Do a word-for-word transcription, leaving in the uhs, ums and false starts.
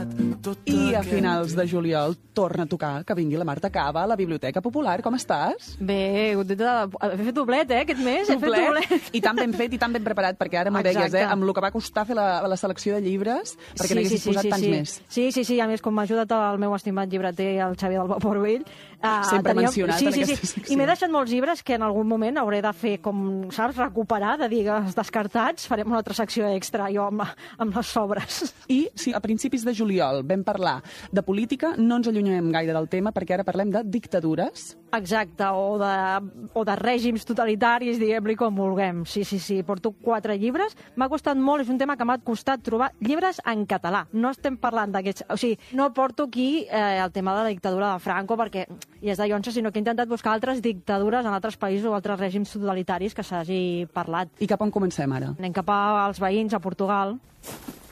I a finals de juliol torna a tocar que vingui la Marta Cava a la Biblioteca Popular. Com estàs? Bé, he fet doblet, eh, aquest mes. He fet doblet. I tan ben fet i tan ben preparat, perquè ara m'ho deies, eh, amb el que va costar fer la, la selecció de llibres, perquè sí, n'haguessis sí, posat sí, tants sí. més. Sí, sí, sí, a més, com m'ha ajudat el meu estimat llibreter, el Xavi del Vapor Vell. Uh, Sempre teníem... mencionat sí, en sí, aquesta sí. secció. I m'he deixat molts llibres que en algun moment hauré de fer, com, saps, recuperar, de digues descartats, farem una altra secció extra, jo amb, amb les sobres. I si a principis de juliol vam parlar de política, no ens allunyem gaire del tema, perquè ara parlem de dictadures. Exacte, o de, o de règims totalitaris, diguem-li com vulguem. Sí, sí, sí, porto quatre llibres. M'ha costat molt, és un tema que m'ha costat trobar llibres en català. No estem parlant d'aquests... O sigui, no porto aquí eh, el tema de la dictadura de Franco, perquè hi és de llonça, sinó que he intentat buscar altres dictadures en altres països o altres règims totalitaris que s'hagi parlat. I cap on comencem ara? Anem cap als veïns, a Portugal.